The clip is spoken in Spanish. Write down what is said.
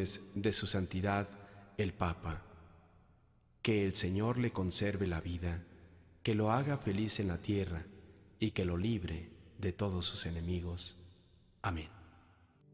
intenciones de su santidad el Papa. Que el Señor le conserve la vida, que lo haga feliz en la tierra y que lo libre de todos sus enemigos. Amén.